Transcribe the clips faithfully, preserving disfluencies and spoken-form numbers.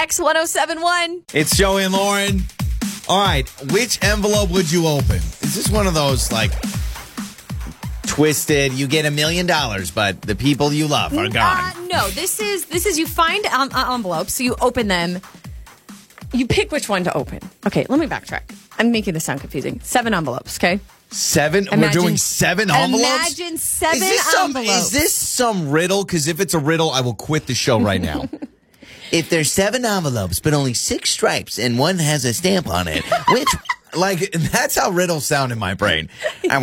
X one oh seven one. It's Joey and Lauren. All right, which envelope would you open? Is this one of those, like, twisted, you get a million dollars, but the people you love are gone? Uh, no, this is, this is you find um, uh, envelopes, so you open them. You pick which one to open. Okay, let me backtrack. I'm making this sound confusing. Seven envelopes, okay? Seven? Imagine, We're doing seven envelopes? Imagine seven is this some, envelopes. Is this some riddle? Because if it's a riddle, I will quit the show right now. If there's seven envelopes, but only six stripes, and one has a stamp on it, which, like, that's how riddles sound in my brain. uh, uh,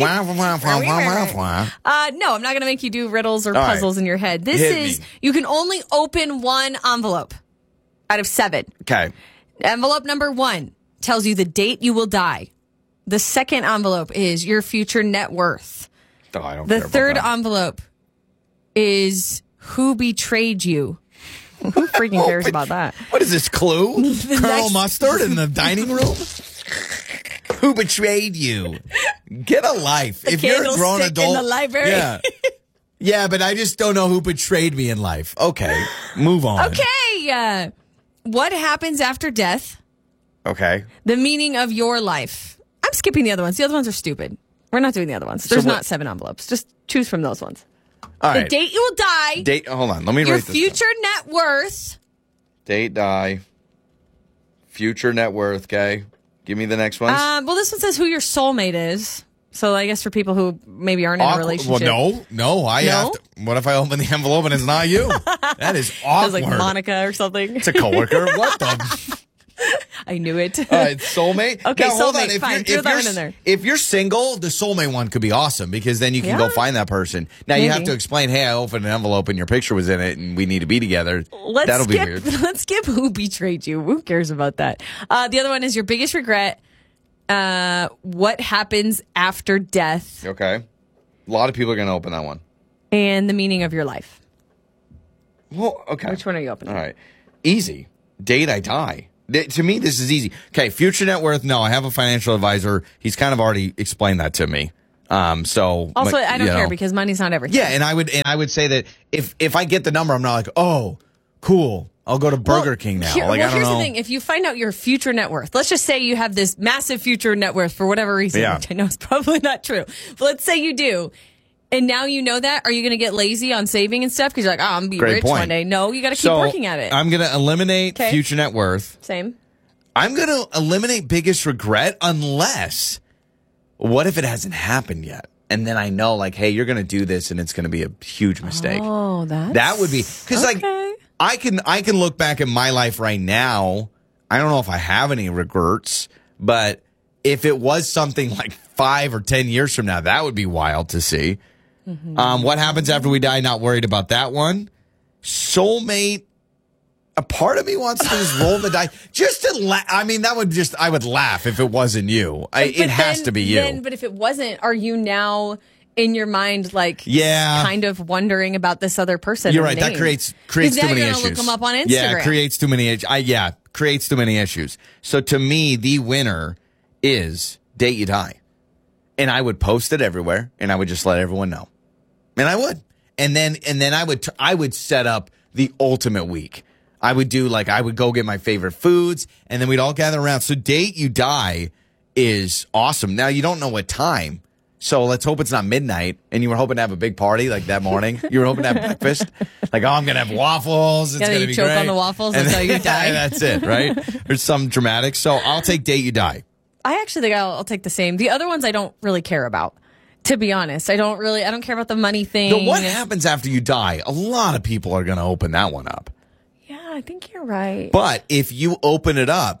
no, I'm not going to make you do riddles or All puzzles right. in your head. This Hit is, me. you can only open one envelope out of seven. Okay. Envelope number one tells you the date you will die. The second envelope is your future net worth. Oh, I don't The care about third that. envelope is who betrayed you. Who freaking cares about that? What is this, Clue? Colonel next- Mustard in the dining room? Who betrayed you? Get a life. The if you're a grown candlestick in adult. the library. Yeah. Yeah, but I just don't know who betrayed me in life. Okay. Move on. Okay. Uh, what happens after death? Okay. The meaning of your life. I'm skipping the other ones. The other ones are stupid. We're not doing the other ones. There's what- not seven envelopes. Just choose from those ones. All The right. date you will die. Date. Hold on. Let me your write this future down. net worth. Date, die. Future net worth, okay? Give me the next ones. Um, well, this one says who your soulmate is. So I guess for people who maybe aren't in a Awkward- relationship. Well, no. No. I No? have to. What if I open the envelope and it's not you? That is awkward. Sounds like Monica or something. It's a coworker. What the? I knew it. All right, soulmate. Okay, now, hold on. soulmate, If fine. you're, Throw if that you're, one in there. If you're single, the soulmate one could be awesome because then you can Yeah. go find that person. Now you have Maybe. to explain, hey, I opened an envelope and your picture was in it and we need to be together. Let's That'll skip, be weird. Let's skip who betrayed you. Who cares about that? Uh, the other one is your biggest regret. Uh, what happens after death Okay. A lot of people are going to open that one. and the meaning of your life. Well, okay. Which one are you opening? All right. Easy. Date, I die. Th- To me, this is easy. Okay, future net worth. No, I have a financial advisor. He's kind of already explained that to me. Um, so Also, but, I don't you care know. because money's not everything. Yeah, and I would and I would say that if if I get the number, I'm not like, oh, cool. I'll go to Burger Well, King now. Here, like well, I don't here's know. the thing: if you find out your future net worth, let's just say you have this massive future net worth for whatever reason, Yeah. which I know is probably not true. But let's say you do, and now you know that. Are you going to get lazy on saving and stuff because you're like, oh, I'm gonna be Great rich point. one day? No, you got to keep so working at it. I'm going to eliminate 'Kay. future net worth. Same. I'm going to eliminate biggest regret unless what if it hasn't happened yet? And then I know like, hey, you're going to do this and it's going to be a huge mistake. Oh, that That would be because like okay. I can I can look back at my life right now. I don't know if I have any regrets, but if it was something like five or ten years from now, that would be wild to see. Mm-hmm. Um, what happens after we die? Not worried about that one. Soulmate. A part of me wants to just roll the dice, just to laugh. I mean, that would just I would laugh if it wasn't you. I, But it has then- to be you. Then, but if it wasn't, are you now in your mind like Yeah. kind of wondering about this other person? You're and right. That name? creates creates 'Cause too now many you're issues. gonna look them up on Instagram. Yeah, creates too many. is- I yeah, creates too many issues. So to me, the winner is date you die, and I would post it everywhere, and I would just let everyone know, and I would, and then and then I would t- I would set up the ultimate week. I would do like I would go get my favorite foods, and then we'd all gather around. So date you die is awesome. Now you don't know what time. So let's hope it's not midnight and you were hoping to have a big party like that morning. You were hoping to have breakfast. Like, oh, I'm going to have waffles. It's Yeah, going to you be choke great. on the waffles, And that's how you then- die. That's it, right? There's some dramatic. So I'll take date you die. I actually think I'll, I'll take the same. The other ones I don't really care about. To be honest, I don't really. I don't care about the money thing. But what happens after you die? A lot of people are going to open that one up. Yeah, I think you're right. But if you open it up,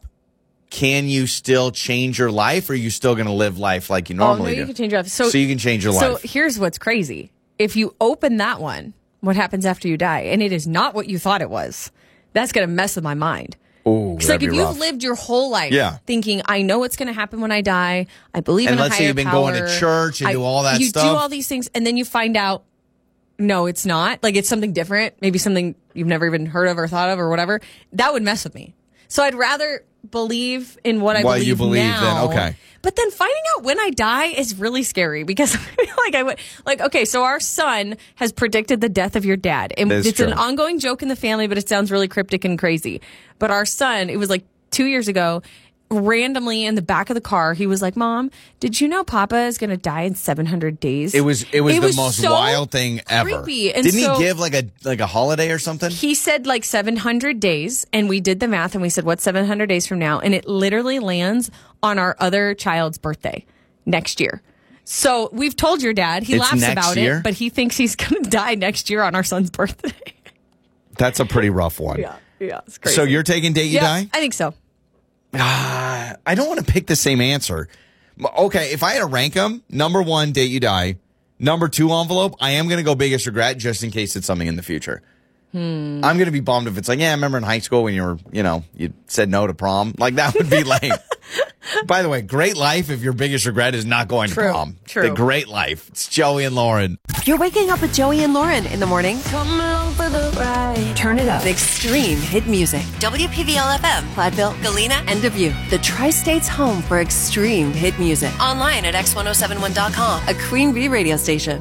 can you still change your life or are you still going to live life like you oh no, normally you do? can change your life. So, So you can change your so life. here's what's crazy: if you open that one, what happens after you die, and it is not what you thought it was, that's going to mess with my mind. Ooh, It's that'd like if be you've rough. lived your whole life Yeah. thinking, I know what's going to happen when I die. I believe And in a let's say higher you've been power. going to church and I- do all that you stuff. do all these things, and then you find out, no, it's not. Like it's something different. Maybe something you've never even heard of or thought of or whatever. That would mess with me. So I'd rather believe in what I What believe you believe now. then, okay. But then finding out when I die is really scary because I feel like I would like okay, so our son has predicted the death of your dad. And That's it's true. an ongoing joke in the family, but it sounds really cryptic and crazy. But our son, it was like two years ago, randomly in the back of the car, he was like, "Mom, did you know Papa is going to die in seven hundred days?" It was it was It the was most so wild thing ever. creepy. And Didn't so- he give like a like a holiday or something? He said like seven hundred days, and we did the math, and we said, what's seven hundred days from now? And it literally lands on our other child's birthday next year. So we've told your dad, he It's laughs next about year? it, but he thinks he's going to die next year on our son's birthday. That's a pretty rough one. yeah, yeah, it's crazy. So you're taking date you yeah, die? I think so. Ah, I don't want to pick the same answer. Okay, if I had to rank them, number one, date you die. Number two, envelope. I am going to go biggest regret just in case it's something in the future. Hmm. I'm going to be bummed if it's like, yeah, I remember in high school when you were, you know, you said no to prom. Like that would be lame. By the way, great life if your biggest regret is not going True, to prom. true. The great life. It's Joey and Lauren. You're waking up with Joey and Lauren in the morning. Turn it up. Extreme hit music. W P V L F M, Platteville, Galena, and Dubuque. The Tri-State's home for extreme hit music. Online at x ten seventy-one dot com, a Queen Bee radio station.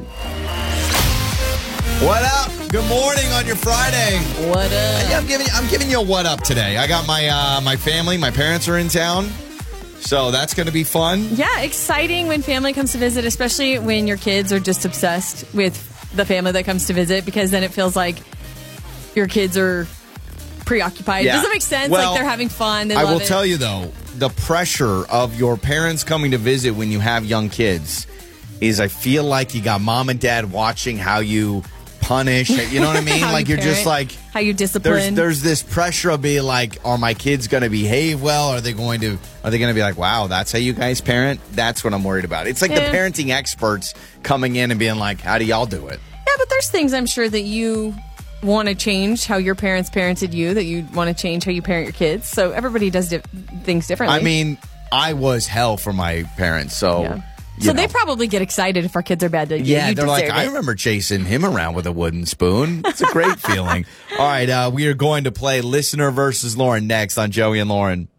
What up? Good morning on your Friday. What up? Yeah, I'm giving I'm giving you a what up today. I got my uh, my family, my parents are in town, so that's going to be fun. Yeah, exciting when family comes to visit, especially when your kids are just obsessed with the family that comes to visit, because then it feels like your kids are preoccupied. Yeah. Does it make sense? Well, like they're having fun. They I love will it. tell you though, the pressure of your parents coming to visit when you have young kids is I feel like you got mom and dad watching how you punish. You know what I mean? How Like you you're just parent, like how you there's discipline. there's this pressure of being like, are my kids going to behave well? Are they going to are they going to be like, wow, that's how you guys parent? That's what I'm worried about. It's like Yeah. the parenting experts coming in and being like, how do y'all do it? Yeah, but there's things I'm sure that you want to change how your parents parented you, that you want to change how you parent your kids. So everybody does di- things differently. I mean, I was hell for my parents, so Yeah. you So know. they probably get excited if our kids are bad to you. Yeah, you they're like, deserve I it. remember chasing him around with a wooden spoon. It's a great feeling. All right, uh, we are going to play Listener versus Lauren next on Joey and Lauren.